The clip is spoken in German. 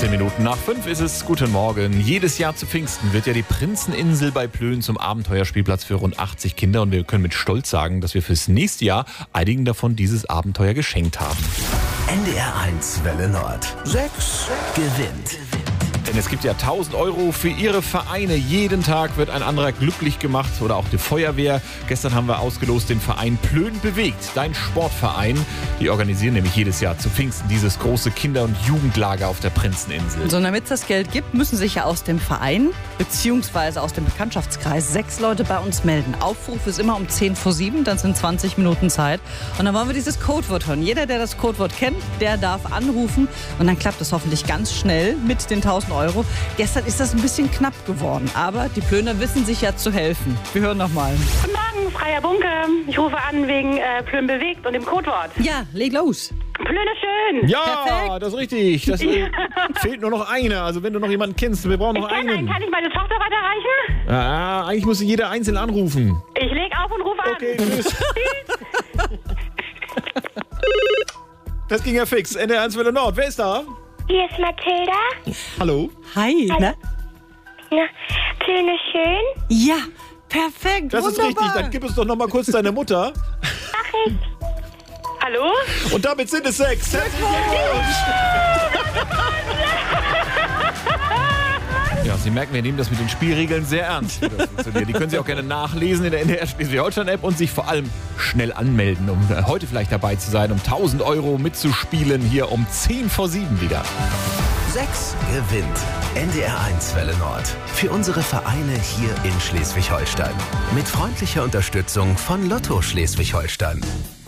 15 Minuten nach 5 ist es. Guten Morgen. Jedes Jahr zu Pfingsten wird ja die Prinzeninsel bei Plön zum Abenteuerspielplatz für rund 80 Kinder. Und wir können mit Stolz sagen, dass wir fürs nächste Jahr einigen davon dieses Abenteuer geschenkt haben. NDR1 Welle Nord. 6 gewinnt. Denn es gibt ja 1.000 Euro für Ihre Vereine. Jeden Tag wird ein anderer glücklich gemacht oder auch die Feuerwehr. Gestern haben wir ausgelost den Verein Plön bewegt, dein Sportverein. Die organisieren nämlich jedes Jahr zu Pfingsten dieses große Kinder- und Jugendlager auf der Prinzeninsel. So, damit es das Geld gibt, müssen sich ja aus dem Verein bzw. aus dem Bekanntschaftskreis 6 Leute bei uns melden. Aufruf ist immer um 6:50, dann sind 20 Minuten Zeit. Und dann wollen wir dieses Codewort hören. Jeder, der das Codewort kennt, der darf anrufen. Und dann klappt es hoffentlich ganz schnell mit den 1.000 Euro. Gestern ist das ein bisschen knapp geworden, aber die Plöner wissen sich ja zu helfen. Wir hören nochmal. Guten Morgen, Freier Bunke. Ich rufe an wegen Plön bewegt und dem Codewort. Ja, leg los. Plöne schön. Ja, Perfekt. das ist richtig. Das fehlt nur noch einer. Also wenn du noch jemanden kennst, wir brauchen noch Ich kenne einen. einen. Kann ich meine Tochter weiterreichen? Ah, eigentlich muss jeder einzeln anrufen. Ich leg auf und rufe an. Okay, tschüss. Das ging ja fix. NDR1 Welle Nord. Wer ist da? Hier ist Mathilda. Hallo. Hi. Na? Na, Plöne schön. Ja, perfekt. Das ist wunderbar. richtig. Dann gib uns doch noch mal kurz deine Mutter. Mach ich. Hallo? Und damit sind es 6. Herzlichen Glückwunsch. Ja, Sie merken, wir nehmen das mit den Spielregeln sehr ernst. Wie das funktioniert. Die können Sie auch gerne nachlesen in der NDR Schleswig-Holstein-App und sich vor allem schnell anmelden, um heute vielleicht dabei zu sein, um 1.000 Euro mitzuspielen, hier um 6:50 wieder. 6 gewinnt. NDR1 Welle Nord. Für unsere Vereine hier in Schleswig-Holstein. Mit freundlicher Unterstützung von Lotto Schleswig-Holstein.